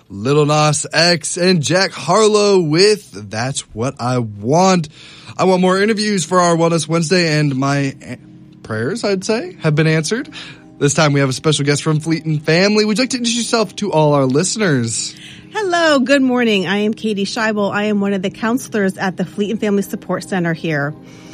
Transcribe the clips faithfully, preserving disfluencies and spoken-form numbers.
Lil Nas X and Jack Harlow with That's What I Want. I want more interviews for our Wellness Wednesday, and my prayers, I'd say, have been answered. This time we have a special guest from Fleet and Family. Would you like to introduce yourself to all our listeners? Hello, good morning. I am Katie Scheibel. I am one of the counselors at the Fleet and Family Support Center here.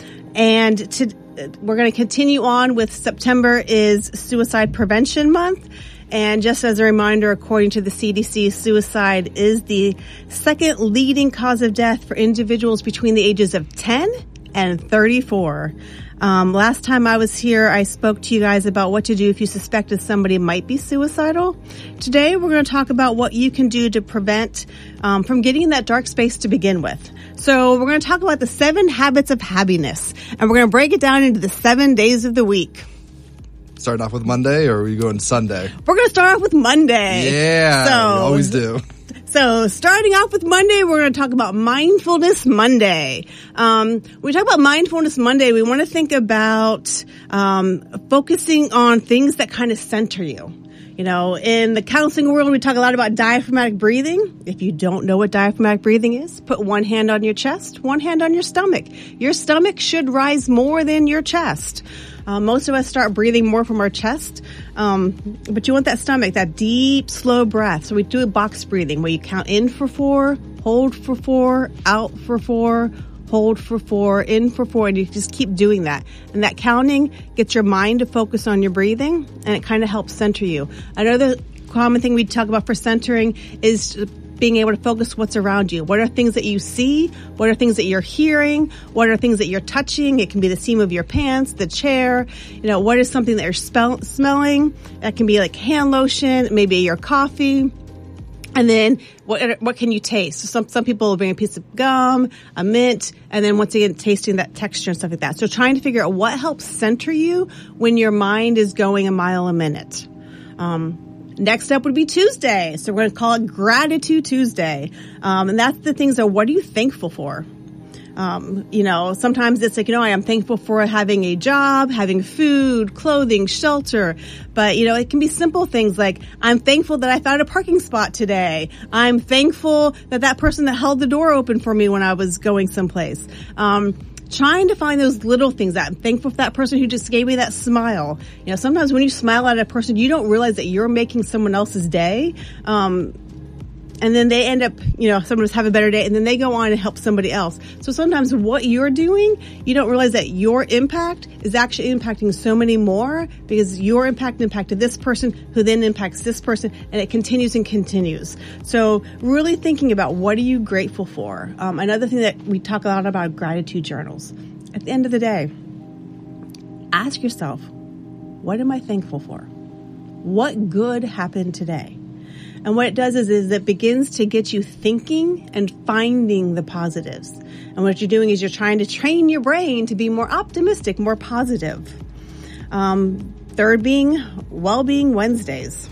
And to, we're going to continue on with September is Suicide Prevention Month. And just as a reminder, according to the C D C, suicide is the second leading cause of death for individuals between the ages of ten and thirty-four. Um, last time I was here, I spoke to you guys about what to do if you suspected somebody might be suicidal. Today, we're going to talk about what you can do to prevent um, from getting in that dark space to begin with. So we're going to talk about the seven habits of happiness, and we're going to break it down into the seven days of the week. Starting off with Monday, or are we going Sunday? We're going to start off with Monday. Yeah, so, we always do. So starting off with Monday, we're going to talk about Mindfulness Monday. Um, when we talk about Mindfulness Monday, we want to think about um, focusing on things that kind of center you. You know, in the counseling world, we talk a lot about diaphragmatic breathing. If you don't know what diaphragmatic breathing is, put one hand on your chest, one hand on your stomach. Your stomach should rise more than your chest. Uh, most of us start breathing more from our chest, um, but you want that stomach, that deep, slow breath. So we do a box breathing where you count in for four, hold for four, out for four, hold for four, in for four, and you just keep doing that. And that counting gets your mind to focus on your breathing, and it kind of helps center you. Another common thing we talk about for centering is being able to focus what's around you. What are things that you see? What are things that you're hearing? What are things that you're touching? It can be the seam of your pants, the chair. You know, what is something that you're spell- smelling? That can be like hand lotion, maybe your coffee. And then what what can you taste? So some some people will bring a piece of gum, a mint, and then once again tasting that texture and stuff like that. So trying to figure out what helps center you when your mind is going a mile a minute. Um, Next up would be Tuesday. So we're going to call it Gratitude Tuesday. Um, and that's the things that, what are you thankful for? Um, you know, sometimes it's like, you know, I am thankful for having a job, having food, clothing, shelter. But, you know, it can be simple things like, I'm thankful that I found a parking spot today. I'm thankful that that person that held the door open for me when I was going someplace. Um, Trying to find those little things. That I'm thankful for that person who just gave me that smile. You know, sometimes when you smile at a person, you don't realize that you're making someone else's day. Um, and then they end up, you know, someone just have a better day, and then they go on and help somebody else. So sometimes what you're doing, you don't realize that your impact is actually impacting so many more, because your impact impacted this person who then impacts this person, and it continues and continues. So really thinking about what are you grateful for. Um, another thing that we talk a lot about, gratitude journals. At the end of the day, ask yourself, what am I thankful for? What good happened today? And what it does is, is it begins to get you thinking and finding the positives. And what you're doing is you're trying to train your brain to be more optimistic, more positive. Um, third being Well-Being Wednesdays.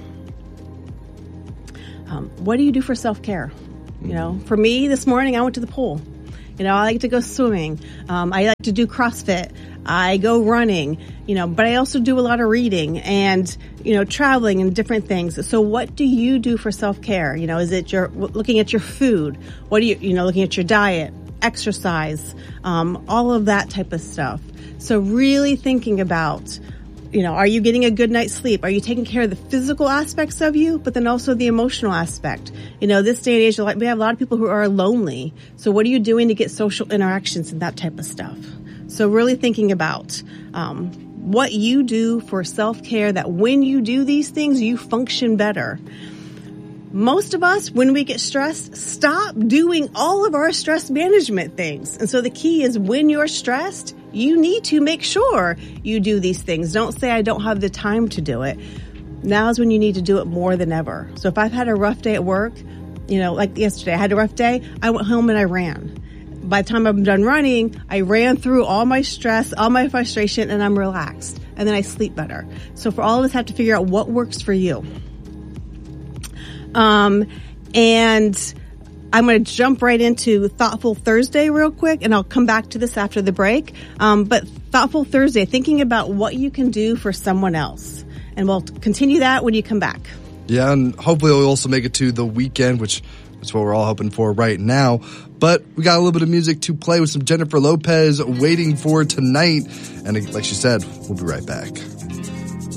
Um, what do you do for self-care? You know, for me this morning, I went to the pool. You know, I like to go swimming. Um, I like to do CrossFit. I go running, you know, but I also do a lot of reading and, you know, traveling and different things. So what do you do for self-care? You know, is it your looking at your food? What do you, you know, looking at your diet, exercise, um, all of that type of stuff. So really thinking about, you know, are you getting a good night's sleep? Are you taking care of the physical aspects of you, but then also the emotional aspect? You know, this day and age, we have a lot of people who are lonely. So what are you doing to get social interactions and that type of stuff? So really thinking about um, what you do for self-care, that when you do these things, you function better. Most of us, when we get stressed, stop doing all of our stress management things. And so the key is, when you're stressed, you need to make sure you do these things. Don't say, I don't have the time to do it. Now is when you need to do it more than ever. So if I've had a rough day at work, you know, like yesterday, I had a rough day, I went home and I ran. By the time I'm done running, I ran through all my stress, all my frustration, and I'm relaxed. And then I sleep better. So for all of us, have to figure out what works for you. Um, and I'm going to jump right into Thoughtful Thursday real quick, and I'll come back to this after the break. Um, but Thoughtful Thursday, thinking about what you can do for someone else. And we'll continue that when you come back. Yeah, and hopefully we'll also make it to the weekend, which is what we're all hoping for right now. But we got a little bit of music to play with some Jennifer Lopez, Waiting for Tonight. And like she said, we'll be right back.